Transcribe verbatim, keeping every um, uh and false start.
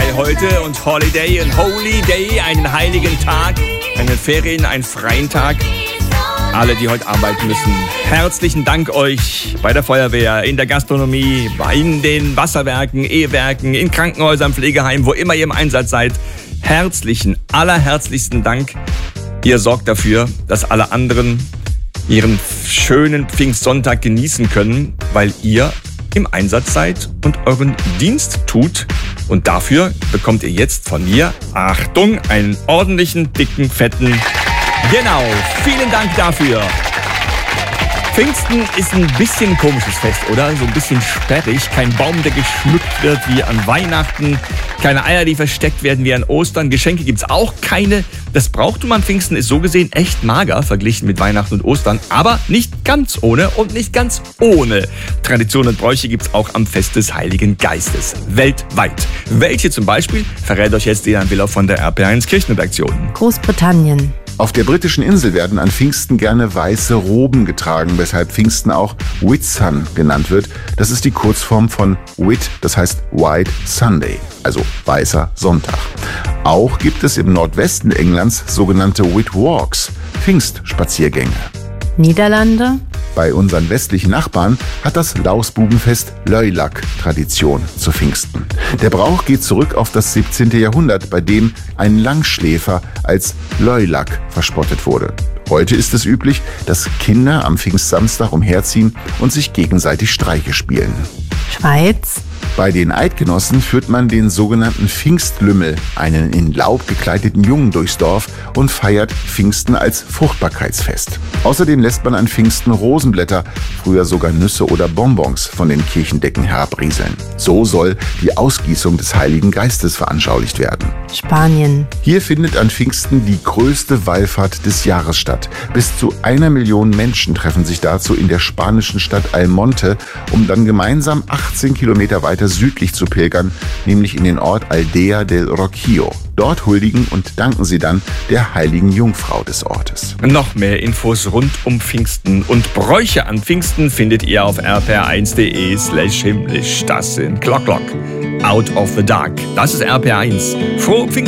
Day heute und Holiday und Holy Day, einen heiligen Tag, eine Ferien, einen freien Tag. Alle, die heute arbeiten müssen, herzlichen Dank euch bei der Feuerwehr, in der Gastronomie, in den Wasserwerken, E-Werken, in Krankenhäusern, Pflegeheimen, wo immer ihr im Einsatz seid. Herzlichen, allerherzlichsten Dank. Ihr sorgt dafür, dass alle anderen ihren schönen Pfingstsonntag genießen können, weil ihr im Einsatz seid und euren Dienst tut. Und dafür bekommt ihr jetzt von mir, Achtung, einen ordentlichen, dicken, fetten... Genau, vielen Dank dafür. Pfingsten ist ein bisschen ein komisches Fest, oder? So ein bisschen sperrig. Kein Baum, der geschmückt wird wie an Weihnachten. Keine Eier, die versteckt werden wie an Ostern. Geschenke gibt's auch keine. Das Brauchtum an Pfingsten ist so gesehen echt mager verglichen mit Weihnachten und Ostern. Aber nicht ganz ohne und nicht ganz ohne. Traditionen und Bräuche gibt's auch am Fest des Heiligen Geistes. Weltweit. Welche zum Beispiel verrät euch jetzt Dejan Willer von der R P eins Kirchenredaktion. Großbritannien. Auf der britischen Insel werden an Pfingsten gerne weiße Roben getragen, weshalb Pfingsten auch Whitsun genannt wird. Das ist die Kurzform von Whit, das heißt White Sunday, also weißer Sonntag. Auch gibt es im Nordwesten Englands sogenannte Whitwalks, Pfingstspaziergänge. Niederlande. Bei unseren westlichen Nachbarn hat das Lausbubenfest Leulak Tradition zu Pfingsten. Der Brauch geht zurück auf das siebzehnten Jahrhundert, bei dem ein Langschläfer als Leulak verspottet wurde. Heute ist es üblich, dass Kinder am Pfingstsamstag umherziehen und sich gegenseitig Streiche spielen. Schweiz. Bei den Eidgenossen führt man den sogenannten Pfingstlümmel, einen in Laub gekleideten Jungen, durchs Dorf und feiert Pfingsten als Fruchtbarkeitsfest. Außerdem lässt man an Pfingsten Rosenblätter, früher sogar Nüsse oder Bonbons, von den Kirchendecken herabrieseln. So soll die Ausgießung des Heiligen Geistes veranschaulicht werden. Spanien. Hier findet an Pfingsten die größte Wallfahrt des Jahres statt. Bis zu einer Million Menschen treffen sich dazu in der spanischen Stadt Almonte, um dann gemeinsam achtzehn Kilometer weiter südlich zu pilgern, nämlich in den Ort Aldea del Rocío. Dort huldigen und danken sie dann der heiligen Jungfrau des Ortes. Noch mehr Infos rund um Pfingsten und Bräuche an Pfingsten findet ihr auf r p r eins punkt d e slash himmlisch. Das sind Glock Glock, Out of the Dark. Das ist R P R eins. Frohe Pfingsten!